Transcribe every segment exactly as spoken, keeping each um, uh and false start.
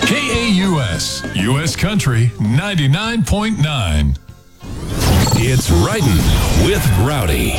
K A U S, U S Country ninety-nine point nine. It's Riding with Rowdy.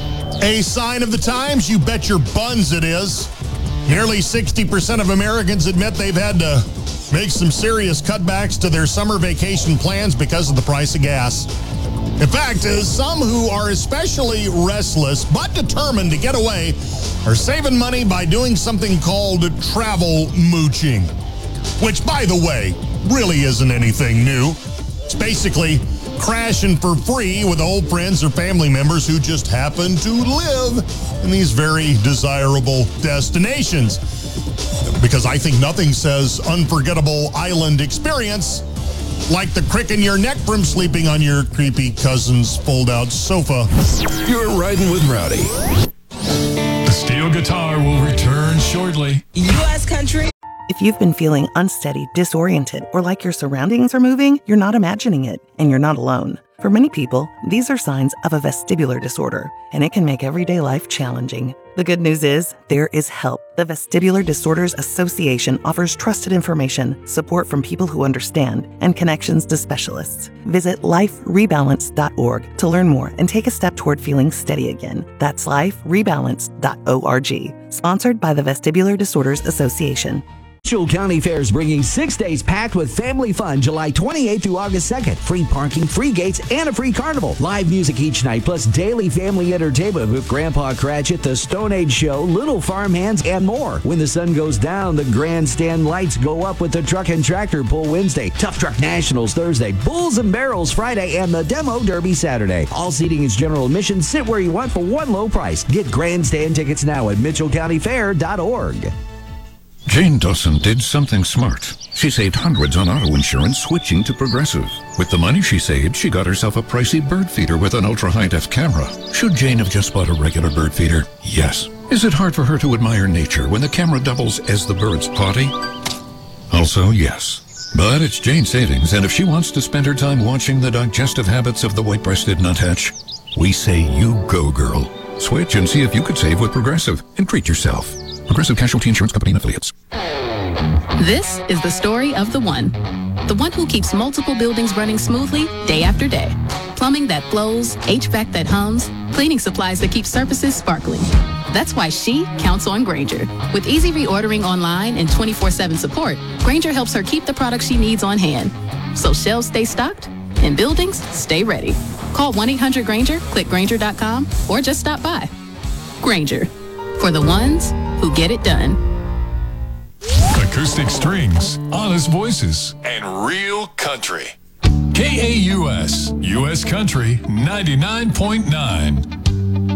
A sign of the times? You bet your buns it is. Nearly sixty percent of Americans admit they've had to make some serious cutbacks to their summer vacation plans because of the price of gas. In fact, some who are especially restless but determined to get away are saving money by doing something called travel mooching, which, by the way, really isn't anything new. It's basically crashing for free with old friends or family members who just happen to live in these very desirable destinations. Because I think nothing says unforgettable island experience like the crick in your neck from sleeping on your creepy cousin's fold-out sofa. You're Riding with Rowdy. The steel guitar will return shortly. U S Country. If you've been feeling unsteady, disoriented, or like your surroundings are moving, you're not imagining it, and you're not alone. For many people, these are signs of a vestibular disorder, and it can make everyday life challenging. The good news is, there is help. The Vestibular Disorders Association offers trusted information, support from people who understand, and connections to specialists. Visit life rebalance dot org to learn more and take a step toward feeling steady again. That's life rebalance dot org. Sponsored by the Vestibular Disorders Association. Mitchell County Fair is bringing six days packed with family fun July twenty-eighth through August second. Free parking, free gates, and a free carnival. Live music each night, plus daily family entertainment with Grandpa Cratchit, the Stone Age Show, Little Farmhands, and more. When the sun goes down, the grandstand lights go up with the Truck and Tractor Pull Wednesday, Tough Truck Nationals Thursday, Bulls and Barrels Friday, and the Demo Derby Saturday. All seating is general admission. Sit where you want for one low price. Get grandstand tickets now at mitchell county fair dot org. Jane Dawson did something smart. She saved hundreds on auto insurance switching to Progressive. With the money she saved, she got herself a pricey bird feeder with an ultra-high-def camera. Should Jane have just bought a regular bird feeder? Yes. Is it hard for her to admire nature when the camera doubles as the bird's potty? Also, yes. But it's Jane's savings, and if she wants to spend her time watching the digestive habits of the white-breasted nuthatch, we say you go, girl. Switch and see if you could save with Progressive and treat yourself. Progressive Casualty Insurance Company and Affiliates. This is the story of the one. The one who keeps multiple buildings running smoothly day after day. Plumbing that flows, H V A C that hums, cleaning supplies that keep surfaces sparkling. That's why she counts on Grainger. With easy reordering online and twenty-four seven support, Grainger helps her keep the products she needs on hand. So shelves stay stocked and buildings stay ready. Call one eight hundred Grainger, click Grainger dot com, or just stop by. Grainger, for the ones who get it done. Acoustic strings, honest voices, and real country. K A U S, U S Country ninety-nine point nine.